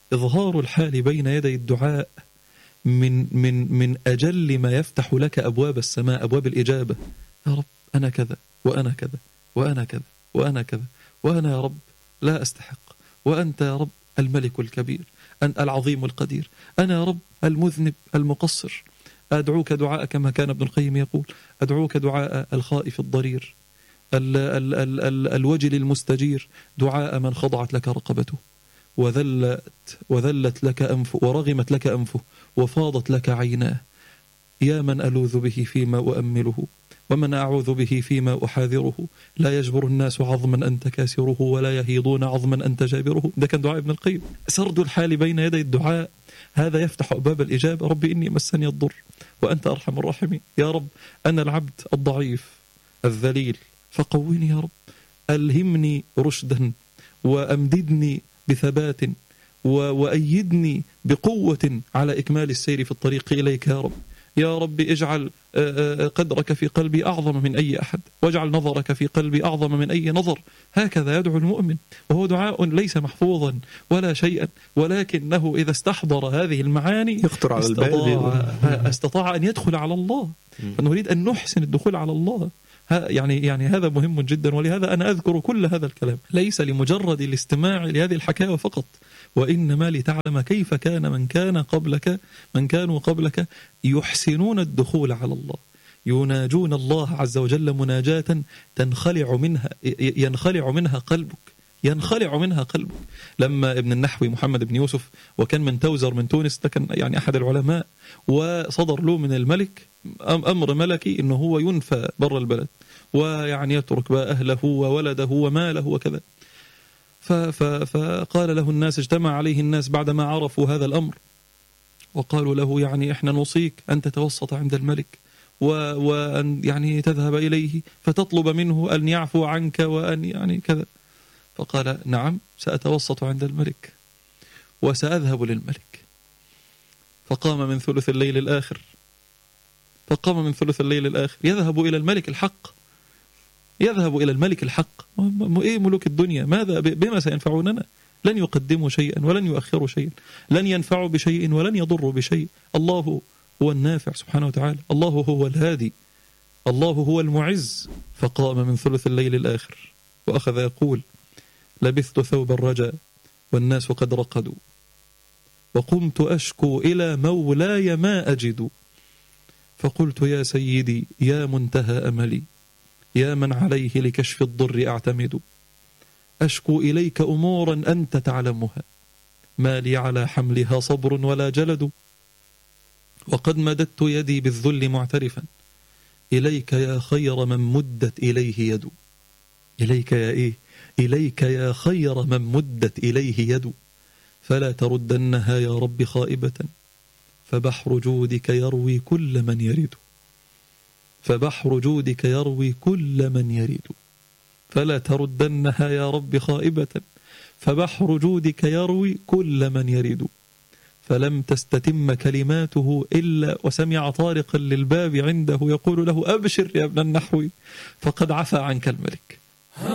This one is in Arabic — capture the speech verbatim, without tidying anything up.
إظهار الحال بين يدي الدعاء من من من أجل ما يفتح لك أبواب السماء، أبواب الإجابة. يا رب أنا كذا وأنا كذا وأنا كذا وأنا كذا، وأنا يا رب لا أستحق، وأنت يا رب الملك الكبير، أنت العظيم القدير، أنا يا رب المذنب المقصر. أدعوك دعاء كما كان ابن القيم يقول، أدعوك دعاء الخائف الضرير، ال ال ال ال الوجل المستجير، دعاء من خضعت لك رقبته وذلت وذلت لك أنفه ورغمت لك أنفه وفاضت لك عيناه. يا من ألوذ به فيما أؤمله ومن أعوذ به فيما أحاذره، لا يجبر الناس عظما أنت كاسره ولا يهيضون عظما أنت جابره. ده كان دعاء ابن القيم. سرد الحال بين يدي الدعاء هذا يفتح أبواب الإجابة. ربي إني مسني الضر وأنت أرحم الراحمين. يا رب أنا العبد الضعيف الذليل فقويني يا رب، ألهمني رشدا وأمددني بثبات وأيدني بقوة على إكمال السير في الطريق إليك يا رب. يا رب اجعل قدرك في قلبي أعظم من أي أحد، واجعل نظرك في قلبي أعظم من أي نظر. هكذا يدعو المؤمن، وهو دعاء ليس محفوظا ولا شيئا، ولكنه إذا استحضر هذه المعاني يخطر على استطاع, استطاع أن يدخل على الله. فنريد أن نحسن الدخول على الله. يعني يعني هذا مهم جدا، ولهذا أنا أذكر كل هذا الكلام ليس لمجرد الاستماع لهذه الحكاية فقط، وإنما لتعلم كيف كان من كان قبلك من كانوا قبلك يحسنون الدخول على الله، يناجون الله عز وجل مناجاة تنخلع منها ينخلع منها قلبك ينخلع منها قلبك. لما ابن النحوي محمد بن يوسف، وكان من توزر من تونس، ده كان يعني أحد العلماء، وصدر له من الملك أمر ملكي إنه هو ينفى بر البلد، ويعني يترك بقى أهله وولده وماله وكذا. فقال له الناس، اجتمع عليه الناس بعدما عرفوا هذا الأمر، وقالوا له يعني إحنا نوصيك أن تتوسط عند الملك، وأن يعني تذهب إليه فتطلب منه أن يعفو عنك وأن يعني كذا. فقال نعم سأتوسط عند الملك وسأذهب للملك. فقام من ثلث الليل الآخر فقام من ثلث الليل الآخر يذهب إلى الملك الحق يذهب إلى الملك الحق. إيه ملوك الدنيا ماذا بما سينفعوننا؟ لن يقدموا شيئا ولن يؤخروا شيئا، لن ينفعوا بشيء ولن يضروا بشيء. الله هو النافع سبحانه وتعالى، الله هو الهادي، الله هو المعز. فقام من ثلث الليل الآخر وأخذ يقول لبثت ثوب الرجاء والناس قد رقدوا، وقمت أشكو إلى مولاي ما أجد، فقلت يا سيدي يا منتهى أملي، يا من عليه لكشف الضر أعتمد، أشكو إليك أمورا أنت تعلمها، ما لي على حملها صبر ولا جلد، وقد مددت يدي بالذل معترفا، إليك يا خير من مدت إليه يد. إليك يا إيه؟ إليك يا خير من مدت إليه يد، فلا تردنها يا رب خائبة، فبحر جودك يروي كل من يرد، فبحر جودك يروي كل من يرد، فلا تردنها يا رب خائبة، فبحر جودك يروي كل من يرد. فلم تستتم كلماته إلا وسمع طارقا للباب عنده يقول له أبشر يا ابن النحوي فقد عفى عنك الملك.